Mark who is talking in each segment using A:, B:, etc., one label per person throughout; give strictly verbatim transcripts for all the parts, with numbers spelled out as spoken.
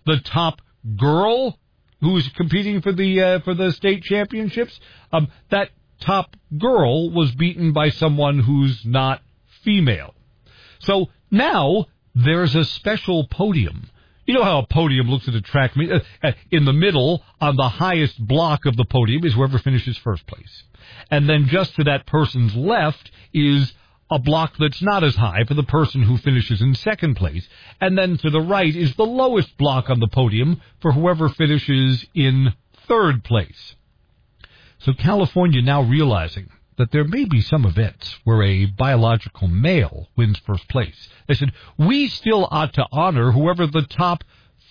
A: the top girl who's competing for the uh, for the state championships, um, that top girl was beaten by someone who's not female. So now there's a special podium. You know how a podium looks at a track meet? Uh, in the middle, on the highest block of the podium, is whoever finishes first place. And then just to that person's left is a block that's not as high for the person who finishes in second place. And then to the right is the lowest block on the podium for whoever finishes in third place. So California now realizing that there may be some events where a biological male wins first place. They said, we still ought to honor whoever the top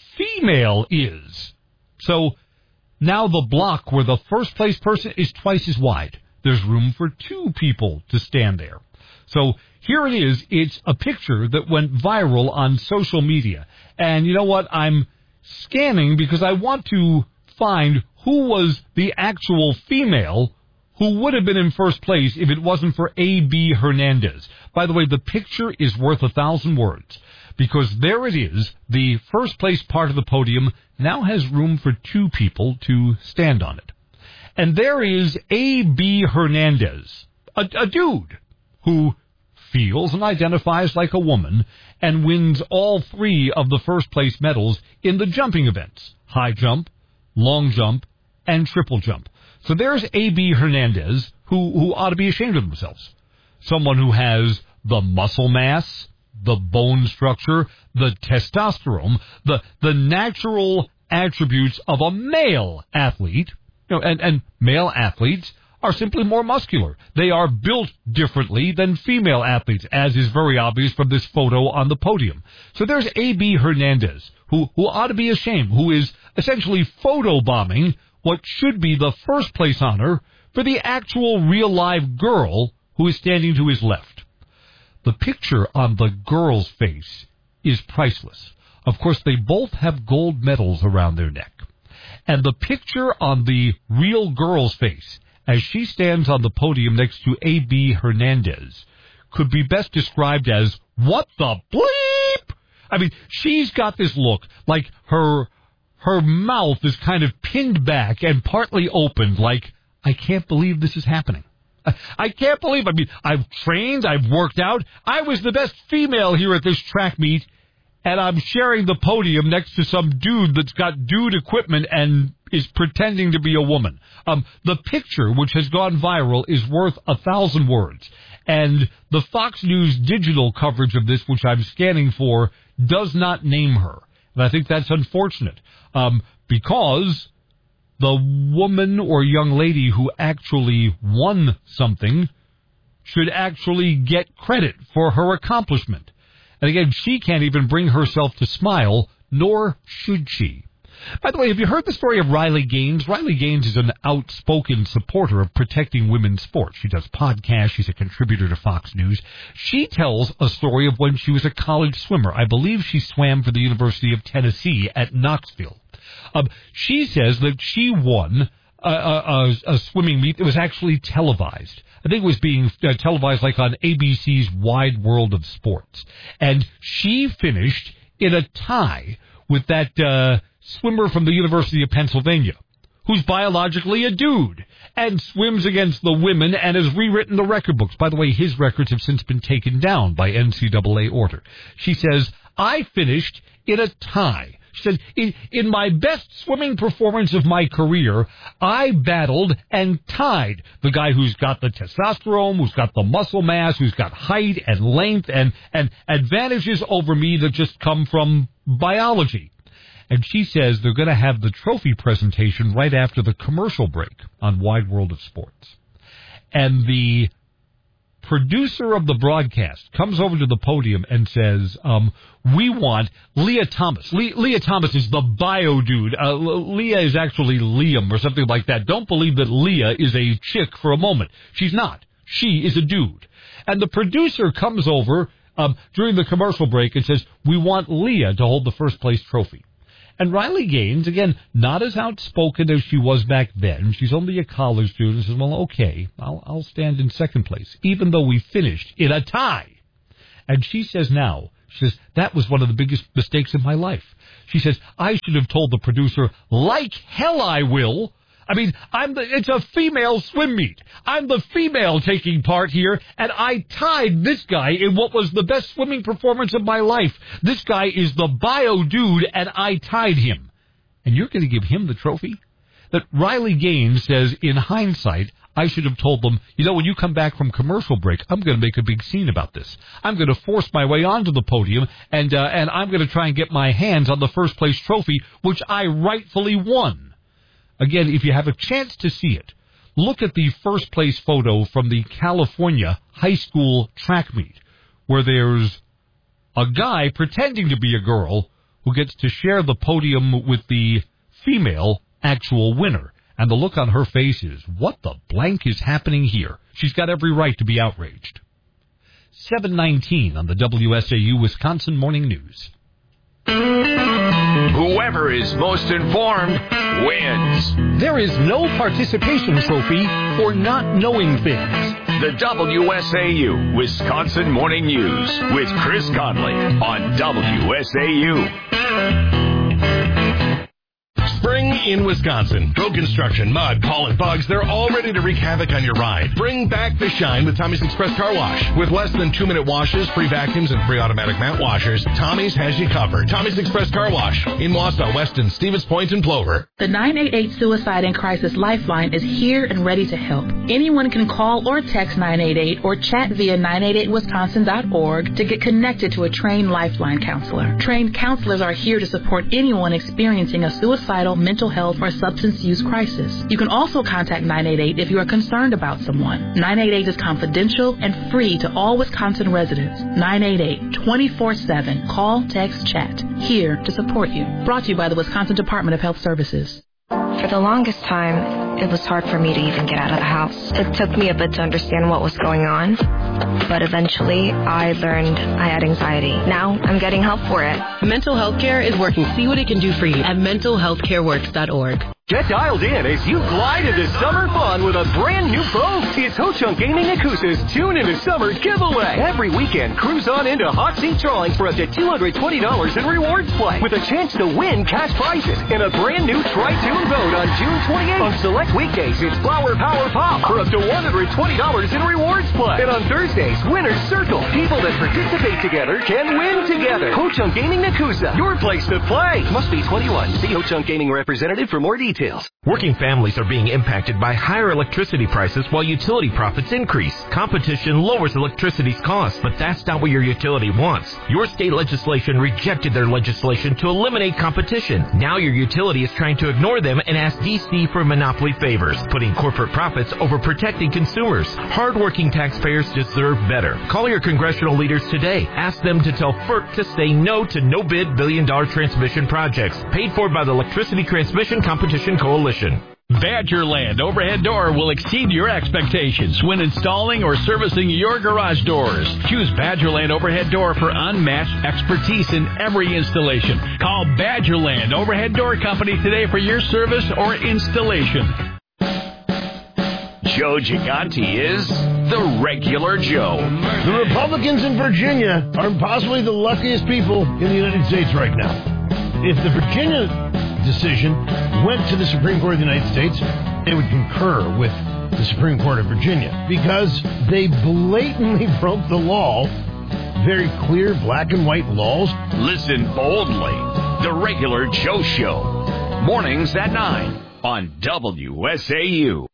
A: female is. So now the block where the first place person is twice as wide. There's room for two people to stand there. So here it is. It's a picture that went viral on social media. And you know what? I'm scanning because I want to find who was the actual female who would have been in first place if it wasn't for A B Hernandez. By the way, the picture is worth a thousand words because there it is. The first place part of the podium now has room for two people to stand on it. And there is A B Hernandez, a, a dude who feels and identifies like a woman and wins all three of the first place medals in the jumping events, high jump, long jump, and triple jump. So there's A B Hernandez, who, who ought to be ashamed of themselves. Someone who has the muscle mass, the bone structure, the testosterone, the, the natural attributes of a male athlete. You know, and, and male athletes are simply more muscular. They are built differently than female athletes, as is very obvious from this photo on the podium. So there's A B Hernandez, who, who ought to be ashamed, who is essentially photobombing what should be the first place honor for the actual real live girl who is standing to his left. The picture on the girl's face is priceless. Of course, they both have gold medals around their neck. And the picture on the real girl's face, as she stands on the podium next to A B Hernandez, could be best described as, what the bleep? I mean, she's got this look like her her mouth is kind of pinned back and partly opened, like, I can't believe this is happening. I, I can't believe, I mean, I've trained, I've worked out, I was the best female here at this track meet, and I'm sharing the podium next to some dude that's got dude equipment and is pretending to be a woman. Um, the picture, which has gone viral, is worth a thousand words. And the Fox News digital coverage of this, which I'm scanning for, does not name her. And I think that's unfortunate, um, because the woman or young lady who actually won something should actually get credit for her accomplishment. And again, she can't even bring herself to smile, nor should she. By the way, have you heard the story of Riley Gaines? Riley Gaines is an outspoken supporter of protecting women's sports. She does podcasts. She's a contributor to Fox News. She tells a story of when she was a college swimmer. I believe she swam for the University of Tennessee at Knoxville. Um, she says that she won a, a, a swimming meet that was actually televised. I think it was being uh, televised like on A B C's Wide World of Sports. And she finished in a tie with that uh, swimmer from the University of Pennsylvania, who's biologically a dude, and swims against the women and has rewritten the record books. By the way, his records have since been taken down by N C double A order. She says, I finished in a tie. She said, in, in my best swimming performance of my career, I battled and tied the guy who's got the testosterone, who's got the muscle mass, who's got height and length and, and advantages over me that just come from biology. And she says they're going to have the trophy presentation right after the commercial break on Wide World of Sports. And the producer of the broadcast comes over to the podium and says, um, we want Leah Thomas. Le- Leah Thomas is the bio dude. Uh, Leah is actually Liam or something like that. Don't believe that Leah is a chick for a moment. She's not. She is a dude. And the producer comes over um, during the commercial break and says, we want Leah to hold the first place trophy. And Riley Gaines, again, not as outspoken as she was back then. She's only a college student. Says, well, okay, I'll, I'll stand in second place, even though we finished in a tie. And she says now, she says, that was one of the biggest mistakes of my life. She says, I should have told the producer, like hell I will. I mean, I'm the, it's a female swim meet. I'm the female taking part here, and I tied this guy in what was the best swimming performance of my life. This guy is the bio dude, and I tied him. And you're going to give him the trophy? That Riley Gaines says, in hindsight, I should have told them, you know, when you come back from commercial break, I'm going to make a big scene about this. I'm going to force my way onto the podium, and uh, and I'm going to try and get my hands on the first place trophy, which I rightfully won. Again, if you have a chance to see it, look at the first place photo from the California high school track meet, where there's a guy pretending to be a girl who gets to share the podium with the female actual winner. And the look on her face is, what the blank is happening here? She's got every right to be outraged. seven nineteen on the W S A U Wisconsin Morning News.
B: Whoever is most informed wins.
C: There is no participation trophy for not knowing things.
B: The W S A U Wisconsin Morning News with Chris Conley on W S A U.
D: Spring in Wisconsin. Go Construction, mud, pollen, bugs, they're all ready to wreak havoc on your ride. Bring back the shine with Tommy's Express Car Wash. With less than two-minute washes, free vacuums, and free automatic mat washers, Tommy's has you covered. Tommy's Express Car Wash in Wausau, Weston, Stevens Point, and Plover.
E: The nine eight eight Suicide and Crisis Lifeline is here and ready to help. Anyone can call or text nine eight eight or chat via nine eight eight wisconsin dot org to get connected to a trained Lifeline counselor. Trained counselors are here to support anyone experiencing a suicidal, mental health, or substance use crisis. You can also contact nine eight eight if you are concerned about someone. nine eight eight is confidential and free to all Wisconsin residents. nine eight eight, twenty-four seven. Call, text, chat. Here to support you. Brought to you by the Wisconsin Department of Health Services.
F: For the longest time, it was hard for me to even get out of the house. It took me a bit to understand what was going on, but eventually I learned I had anxiety. Now I'm getting help for it.
G: Mental Health Care is working. See what it can do for you at mental health care works dot org.
H: Get dialed in as you glide into summer fun with a brand new boat. It's Ho Chunk Gaming Yakuza's Tune into Summer giveaway. Every weekend, cruise on into hot seat drawings for up to two hundred twenty dollars in rewards play with a chance to win cash prizes in a brand new Tri-Tune boat on June twenty-eighth. On select weekdays, it's Flower Power Pop for up to one hundred twenty dollars in rewards play. And on Thursdays, Winner's Circle. People that participate together can win together. Ho Chunk Gaming Yakuza, your place to play. Must be twenty-one. See Ho Chunk Gaming representative for more details.
I: Working families are being impacted by higher electricity prices while utility profits increase. Competition lowers electricity's costs, but that's not what your utility wants. Your state legislation rejected their legislation to eliminate competition. Now your utility is trying to ignore them and ask D C for monopoly favors, putting corporate profits over protecting consumers. Hardworking taxpayers deserve better. Call your congressional leaders today. Ask them to tell FERC to say no to no-bid billion-dollar transmission projects paid for by the Electricity Transmission Competition Coalition.
J: Badgerland Overhead Door will exceed your expectations when installing or servicing your garage doors. Choose Badgerland Overhead Door for unmatched expertise in every installation. Call Badgerland Overhead Door Company today for your service or installation.
B: Joe Gigante is the regular Joe.
K: The Republicans in Virginia are possibly the luckiest people in the United States right now. If the Virginia decision went to the Supreme Court of the United States, they would concur with the Supreme Court of Virginia because they blatantly broke the law. Very clear black and white laws.
B: Listen boldly. The Regular Joe Show. Mornings at nine on W S A U.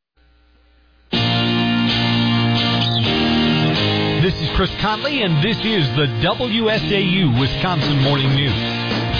A: This is Chris Conley, and this is the W S A U Wisconsin Morning News.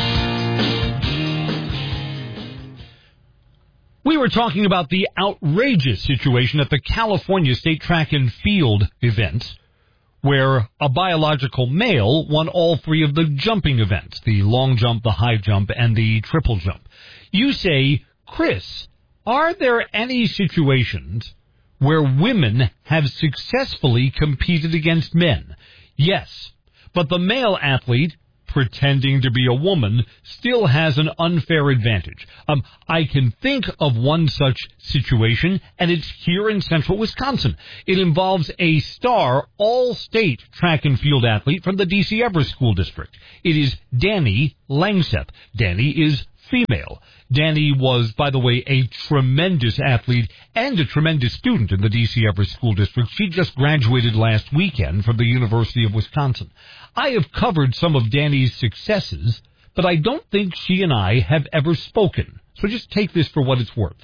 A: We were talking about the outrageous situation at the California State Track and Field event, where a biological male won all three of the jumping events, the long jump, the high jump, and the triple jump. You say, Chris, are there any situations where women have successfully competed against men? Yes, but the male athlete pretending to be a woman still has an unfair advantage. Um, I can think of one such situation, and it's here in central Wisconsin. It involves a star all-state track and field athlete from the D C Everest School District. It is Danny Langseth. Danny is female. Danny was, by the way, a tremendous athlete and a tremendous student in the D C Everest School District. She just graduated last weekend from the University of Wisconsin. I have covered some of Danny's successes, but I don't think she and I have ever spoken. So just take this for what it's worth.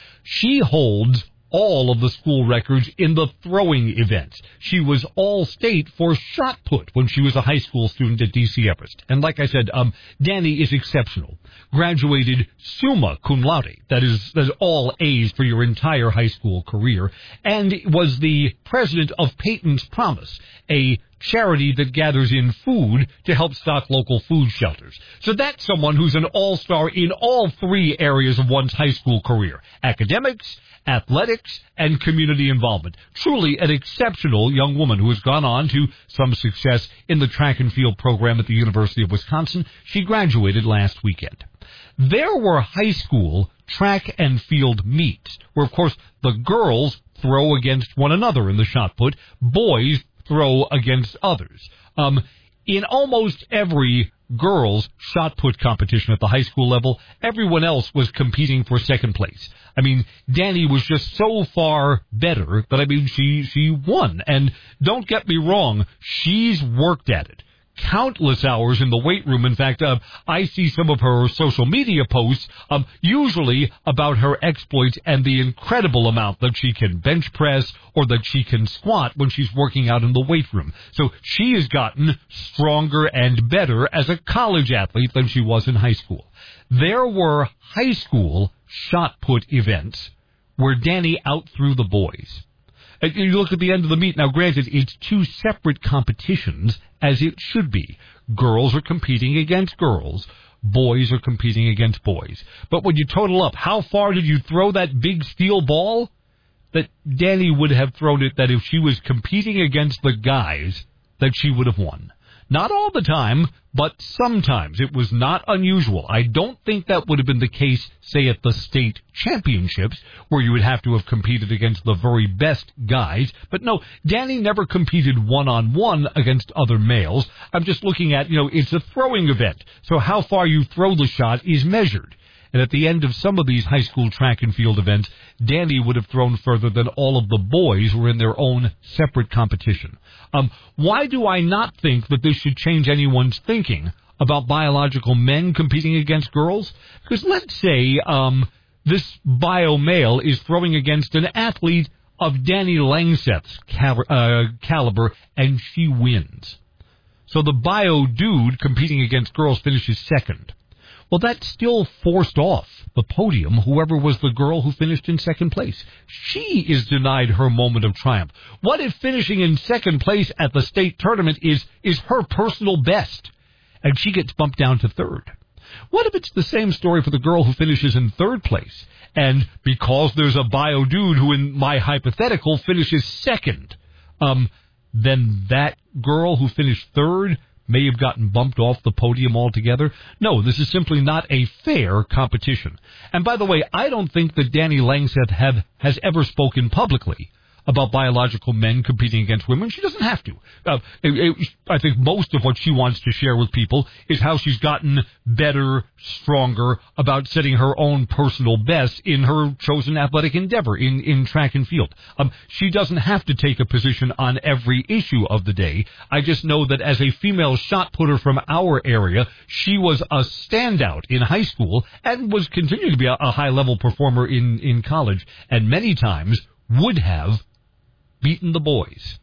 A: She holds all of the school records in the throwing events. She was all-state for shot put when she was a high school student at D C Everest. And like I said, um, Danny is exceptional. Graduated summa cum laude. That is, that is all A's for your entire high school career. And was the president of Peyton's Promise, a charity that gathers in food to help stock local food shelters. So that's someone who's an all-star in all three areas of one's high school career. Academics, athletics, and community involvement. Truly an exceptional young woman who has gone on to some success in the track and field program at the University of Wisconsin. She graduated last weekend. There were high school track and field meets where, of course, the girls throw against one another in the shot put, boys throw against others. Um, in almost every girls' shot put competition at the high school level, everyone else was competing for second place. I mean, Danny was just so far better that, I mean, she, she won. And don't get me wrong, she's worked at it. Countless hours in the weight room. In fact, uh, I see some of her social media posts, um, usually about her exploits and the incredible amount that she can bench press or that she can squat when she's working out in the weight room. So she has gotten stronger and better as a college athlete than she was in high school. There were high school shot put events where Danny outthrew the boys. You look at the end of the meet. Now, granted, it's two separate competitions, as it should be. Girls are competing against girls. Boys are competing against boys. But when you total up, how far did you throw that big steel ball? That Danny would have thrown it, that if she was competing against the guys, that she would have won. Not all the time, but sometimes. It was not unusual. I don't think that would have been the case, say, at the state championships, where you would have to have competed against the very best guys. But no, Danny never competed one-on-one against other males. I'm just looking at, you know, it's a throwing event. So how far you throw the shot is measured. And at the end of some of these high school track and field events, Danny would have thrown further than all of the boys who were in their own separate competition. Um, why do I not think that this should change anyone's thinking about biological men competing against girls? Because let's say um, this bio male is throwing against an athlete of Danny Langseth's cal- uh, caliber, and she wins. So the bio dude competing against girls finishes second. Well, that still forced off the podium whoever was the girl who finished in second place. She is denied her moment of triumph. What if finishing in second place at the state tournament is, is her personal best, and she gets bumped down to third? What if it's the same story for the girl who finishes in third place, and because there's a bio dude who, in my hypothetical, finishes second, um, then that girl who finished third may have gotten bumped off the podium altogether? No, this is simply not a fair competition. And by the way, I don't think that Danny Langseth have, has ever spoken publicly about biological men competing against women. She doesn't have to. Uh, it, it, I think most of what she wants to share with people is how she's gotten better, stronger about setting her own personal best in her chosen athletic endeavor in, in track and field. Um, she doesn't have to take a position on every issue of the day. I just know that as a female shot putter from our area, she was a standout in high school and was continuing to be a, a high-level performer in, in college, and many times would have beaten the boys.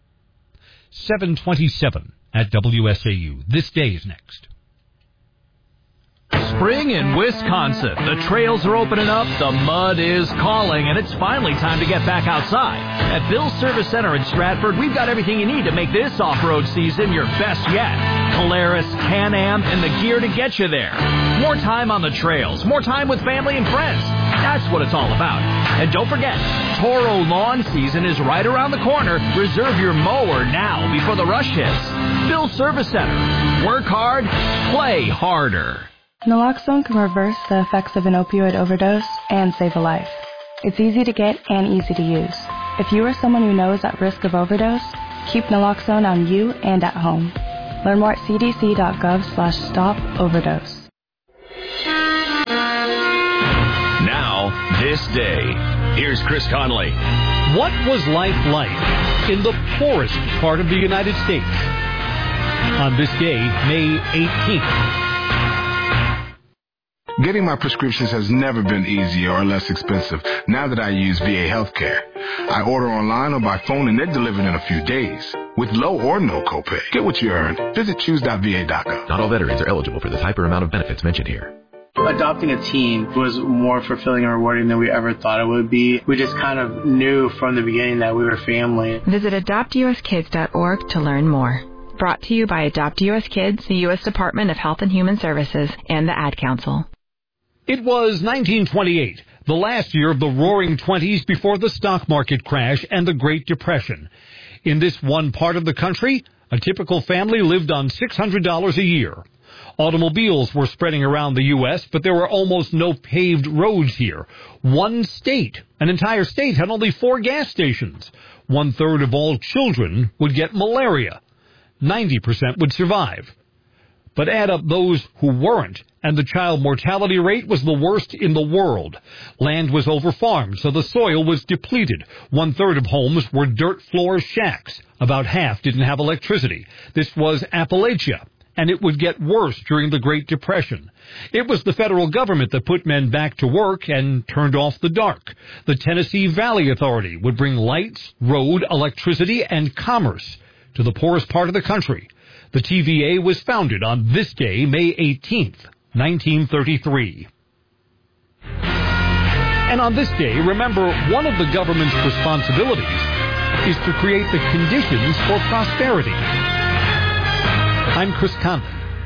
A: seven twenty-seven at W S A U. This day is next.
J: Spring in Wisconsin. The trails are opening up, the mud is calling, and it's finally time to get back outside. At Bill's Service Center in Stratford, we've got everything you need to make this off-road season your best yet. Polaris, Can-Am, and the gear to get you there. More time on the trails, more time with family and friends. That's what it's all about. And don't forget,
L: Toro lawn season is right around the corner. Reserve your mower now before the rush hits. Bill Service Center. Work hard, play harder.
M: Naloxone can reverse the effects of an opioid overdose and save a life. It's easy to get and easy to use. If you or someone you know is at risk of overdose, keep naloxone on you and at home. Learn more at cdc.gov slash stop overdose.
B: Now, this day. Here's Chris Conley.
C: What was life like in the poorest part of the United States on this day, May eighteenth?
N: Getting my prescriptions has never been easier or less expensive now that I use V A Healthcare. I order online or by phone and they're delivered in a few days with low or no copay. Get what you earn. Visit choose dot v a dot gov.
O: Not all veterans are eligible for the type or amount of benefits mentioned here.
P: Adopting a teen was more fulfilling and rewarding than we ever thought it would be. We just kind of knew from the beginning that we were family.
Q: Visit adopt u s kids dot org to learn more. Brought to you by Adopt U S Kids, the U S Department of Health and Human Services, and the Ad Council.
C: It was nineteen twenty-eight, the last year of the roaring twenties before the stock market crash and the Great Depression. In this one part of the country, a typical family lived on six hundred dollars a year. Automobiles were spreading around the U S, but there were almost no paved roads here. One state, an entire state, had only four gas stations. One-third of all children would get malaria. ninety percent would survive. But add up those who weren't, and the child mortality rate was the worst in the world. Land was overfarmed, so the soil was depleted. One-third of homes were dirt floor shacks. About half didn't have electricity. This was Appalachia, and it would get worse during the Great Depression. It was the federal government that put men back to work and turned off the dark. The Tennessee Valley Authority would bring lights, road, electricity, and commerce to the poorest part of the country. The T V A was founded on this day, May eighteenth, nineteen thirty-three. And on this day, remember, one of the government's responsibilities is to create the conditions for prosperity. I'm Chris Conley.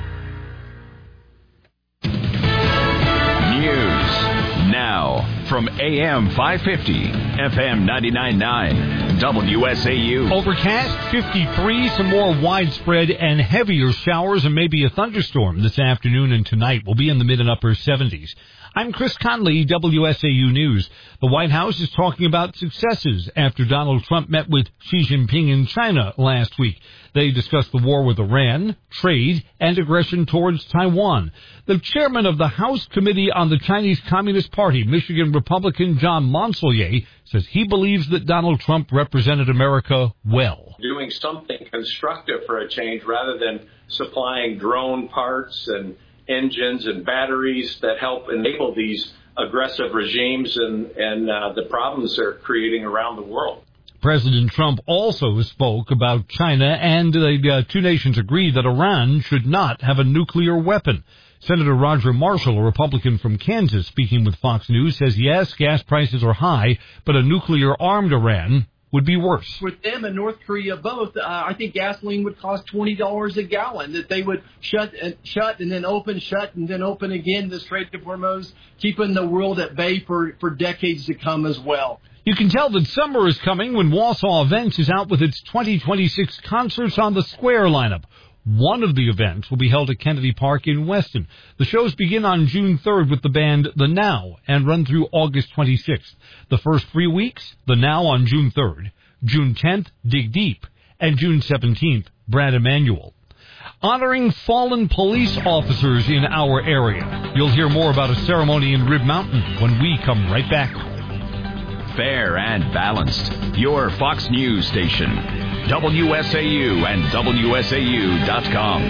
B: News now from A M five fifty, F M ninety-nine point nine, W S A U.
A: Overcast, fifty-three, some more widespread and heavier showers and maybe a thunderstorm this afternoon and tonight. We'll be in the mid and upper seventies. I'm Chris Conley, W S A U News. The White House is talking about successes after Donald Trump met with Xi Jinping in China last week. They discussed the war with Iran, trade, and aggression towards Taiwan. The chairman of the House Committee on the Chinese Communist Party, Michigan Republican John Monselier, says he believes that Donald Trump represented America well.
R: Doing something constructive for a change rather than supplying drone parts and engines and batteries that help enable these aggressive regimes and, and uh, the problems they're creating around the world.
A: President Trump also spoke about China, and the uh, two nations agreed that Iran should not have a nuclear weapon. Senator Roger Marshall, a Republican from Kansas, speaking with Fox News, says, yes, gas prices are high, but a nuclear-armed Iran would be worse.
S: With them and North Korea both, uh, I think gasoline would cost twenty dollars a gallon, that they would shut and shut and then open, shut and then open again, the Strait of Hormuz, keeping the world at bay for, for decades to come as well.
A: You can tell that summer is coming when Wausau Events is out with its twenty twenty-six Concerts on the Square lineup. One of the events will be held at Kennedy Park in Weston. The shows begin on June third with the band The Now and run through August twenty-sixth. The first three weeks, The Now on June third, June tenth, Dig Deep, and June seventeenth, Brad Emanuel. Honoring fallen police officers in our area. You'll hear more about a ceremony in Rib Mountain when we come right back.
B: Fair and balanced. Your Fox News station. W S A U and W S A U dot com.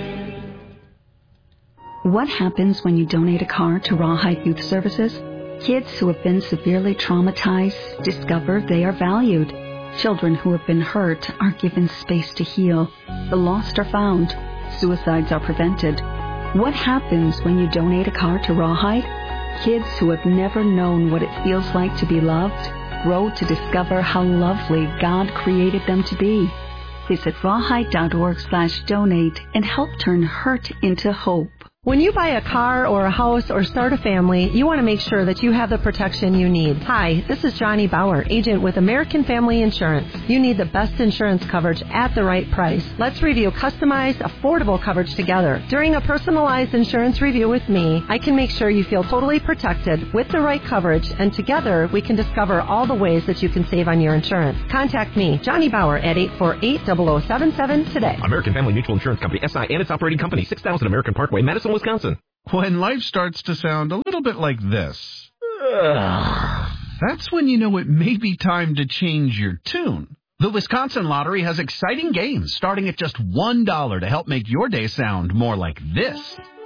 T: What happens when you donate a car to Rawhide Youth Services? Kids who have been severely traumatized discover they are valued. Children who have been hurt are given space to heal. The lost are found. Suicides are prevented. What happens when you donate a car to Rawhide? Kids who have never known what it feels like to be loved grow to discover how lovely God created them to be. Visit rawhide dot org slash donate and help turn hurt into hope.
U: When you buy a car or a house or start a family, you want to make sure that you have the protection you need. Hi, this is Johnny Bauer, agent with American Family Insurance. You need the best insurance coverage at the right price. Let's review customized, affordable coverage together. During a personalized insurance review with me, I can make sure you feel totally protected with the right coverage, and together we can discover all the ways that you can save on your insurance. Contact me, Johnny Bauer, at eight four eight, zero zero seven seven today.
I: American Family Mutual Insurance Company, S I and its operating company, six thousand American Parkway, Madison, Wisconsin.
V: When life starts to sound a little bit like this, that's when you know it may be time to change your tune. The Wisconsin Lottery has exciting games starting at just one dollar to help make your day sound more like this.